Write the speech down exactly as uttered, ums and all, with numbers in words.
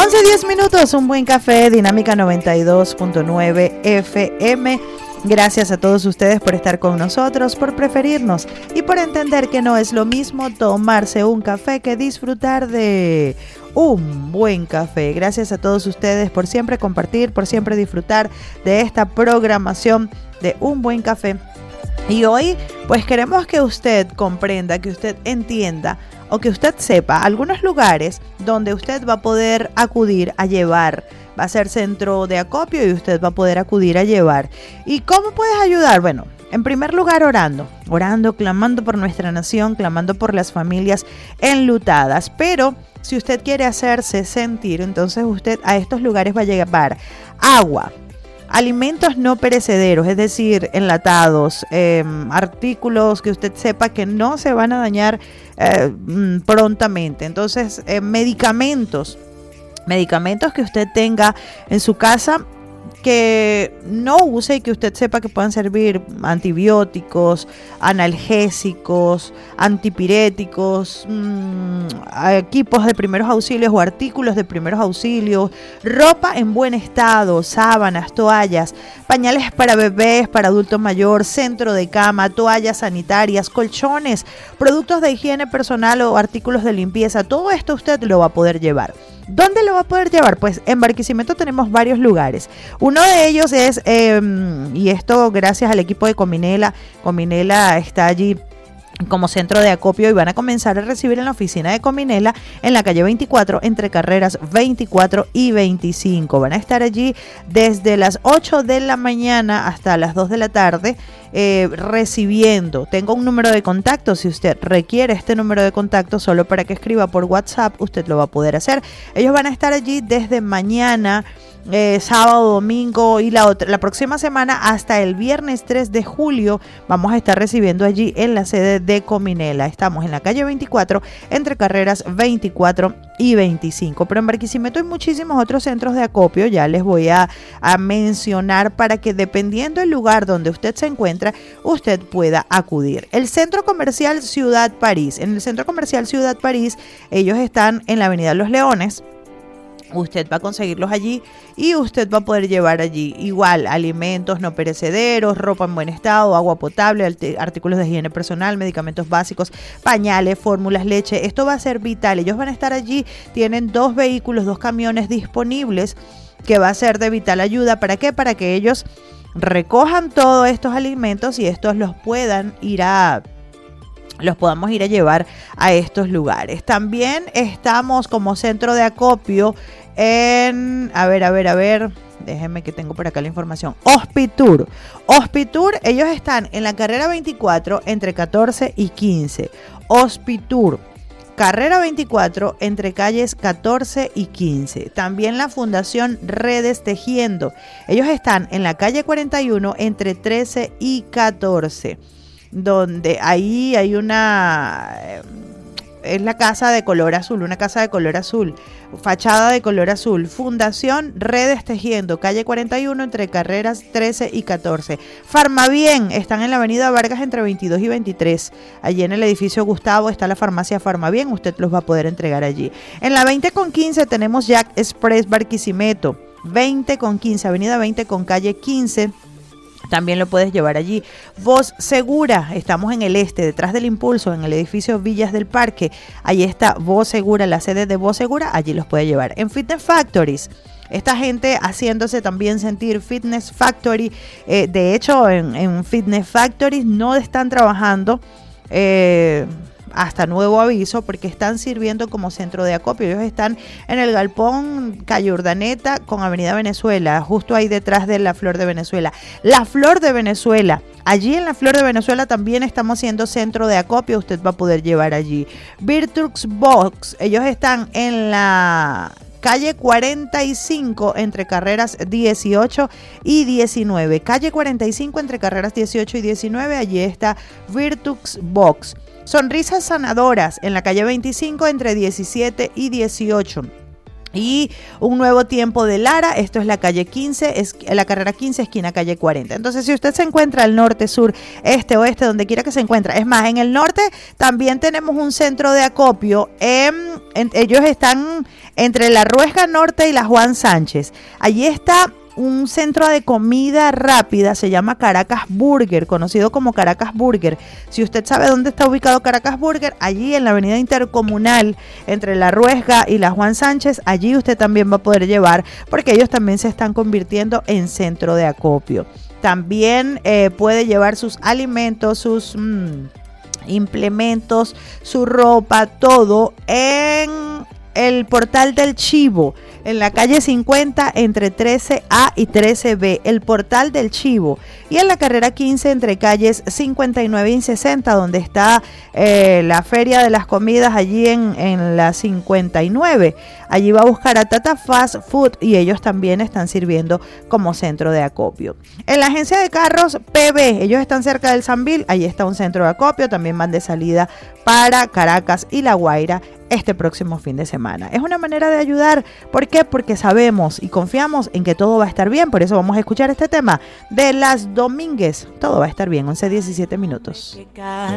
once diez minutos, un buen café, Dinámica noventa y dos punto nueve F M. Gracias a todos ustedes por estar con nosotros, por preferirnos y por entender que no es lo mismo tomarse un café que disfrutar de un buen café. Gracias a todos ustedes por siempre compartir, por siempre disfrutar de esta programación de un buen café. Y hoy pues queremos que usted comprenda, que usted entienda o que usted sepa algunos lugares donde usted va a poder acudir a llevar. Va a ser centro de acopio y usted va a poder acudir a llevar. ¿Y cómo puedes ayudar? Bueno, en primer lugar orando, orando, clamando por nuestra nación, clamando por las familias enlutadas. Pero si usted quiere hacerse sentir, entonces usted a estos lugares va a llevar agua, alimentos no perecederos, es decir, enlatados, eh, artículos que usted sepa que no se van a dañar eh, prontamente. Entonces, eh, medicamentos, medicamentos que usted tenga en su casa que no use y que usted sepa que puedan servir, antibióticos, analgésicos, antipiréticos, mmm, equipos de primeros auxilios o artículos de primeros auxilios, ropa en buen estado, sábanas, toallas, pañales para bebés, para adulto mayor, centro de cama, toallas sanitarias, colchones, productos de higiene personal o artículos de limpieza. Todo esto usted lo va a poder llevar. ¿Dónde lo va a poder llevar? Pues en Barquisimeto tenemos varios lugares. Uno de ellos es, eh, y esto gracias al equipo de Cominela, Cominela está allí como centro de acopio y van a comenzar a recibir en la oficina de Cominela en la calle veinticuatro entre carreras veinticuatro y veinticinco. Van a estar allí desde las ocho de la mañana hasta las dos de la tarde eh, recibiendo. Tengo un número de contacto, si usted requiere este número de contacto solo para que escriba por WhatsApp, usted lo va a poder hacer. Ellos van a estar allí desde mañana, Eh, sábado, domingo y la otra, la próxima semana hasta el viernes tres de julio vamos a estar recibiendo allí en la sede de Cominela. Estamos en la calle veinticuatro entre carreras veinticuatro y veinticinco, pero en Barquisimeto hay muchísimos otros centros de acopio, ya les voy a, a mencionar para que dependiendo del lugar donde usted se encuentra, usted pueda acudir. El Centro Comercial Ciudad París, en el Centro Comercial Ciudad París, ellos están en la avenida Los Leones. Usted va a conseguirlos allí y usted va a poder llevar allí igual alimentos no perecederos, ropa en buen estado, agua potable, artículos de higiene personal, medicamentos básicos, pañales, fórmulas, leche. Esto va a ser vital. Ellos van a estar allí, tienen dos vehículos, dos camiones disponibles que va a ser de vital ayuda. ¿Para qué? Para que ellos recojan todos estos alimentos y estos los puedan ir a... los podamos ir a llevar a estos lugares. También estamos como centro de acopio en, a ver, a ver, a ver, déjenme que tengo por acá la información. Hospitur. Hospitur, ellos están en la carrera veinticuatro entre catorce y quince. Hospitur. Carrera veinticuatro entre calles catorce y quince. También la Fundación Redes Tejiendo. Ellos están en la calle cuarenta y uno entre trece y catorce. Donde ahí hay una, es la casa de color azul, una casa de color azul, fachada de color azul. Fundación Redes Tejiendo, calle cuarenta y uno entre carreras trece y catorce. Farmabien, están en la avenida Vargas entre veintidós y veintitrés. Allí en el edificio Gustavo está la farmacia Farmabien, usted los va a poder entregar allí. En la veinte con quince tenemos Jack Express Barquisimeto, veinte con quince, avenida veinte con calle quince. También lo puedes llevar allí. Voz Segura, estamos en el este, detrás del Impulso, en el edificio Villas del Parque. Ahí está Voz Segura, la sede de Voz Segura, allí los puede llevar. En Fitness Factories, esta gente haciéndose también sentir. Fitness Factory, eh, de hecho en, en Fitness Factories no están trabajando eh, hasta nuevo aviso porque están sirviendo como centro de acopio. Ellos están en el galpón Calle Urdaneta con Avenida Venezuela, justo ahí detrás de la Flor de Venezuela. La Flor de Venezuela, allí en la Flor de Venezuela también estamos haciendo centro de acopio, usted va a poder llevar allí. Virtux Box, ellos están en la calle cuarenta y cinco entre carreras dieciocho y diecinueve. Calle cuarenta y cinco entre carreras dieciocho y diecinueve, allí está Virtux Box. Sonrisas Sanadoras en la calle veinticinco entre diecisiete y dieciocho. Y un nuevo tiempo de Lara, esto es la calle quince, es la carrera quince, esquina calle cuarenta. Entonces, si usted se encuentra al norte, sur, este, oeste, donde quiera que se encuentre, es más, en el norte también tenemos un centro de acopio. En, en, ellos están entre la Ruesga Norte y la Juan Sánchez. Allí está un centro de comida rápida, se llama Caracas Burger, conocido como Caracas Burger. Si usted sabe dónde está ubicado Caracas Burger, allí en la avenida intercomunal entre la Ruesga y la Juan Sánchez, allí usted también va a poder llevar, porque ellos también se están convirtiendo en centro de acopio. También eh, puede llevar sus alimentos, sus mmm, implementos, su ropa, todo en el Portal del Chivo, en la calle cincuenta entre trece A y trece B, el Portal del Chivo, y en la carrera quince entre calles cincuenta y nueve y sesenta, donde está eh, la Feria de las Comidas, allí en, en la cincuenta y nueve. Allí va a buscar a Tata Fast Food y ellos también están sirviendo como centro de acopio. En la agencia de carros P B, ellos están cerca del Sambil, allí está un centro de acopio, también van de salida para Caracas y La Guaira este próximo fin de semana. Es una manera de ayudar. ¿Por qué? Porque sabemos y confiamos en que todo va a estar bien. Por eso vamos a escuchar este tema de Las Domínguez. Todo va a estar bien. once diecisiete minutos.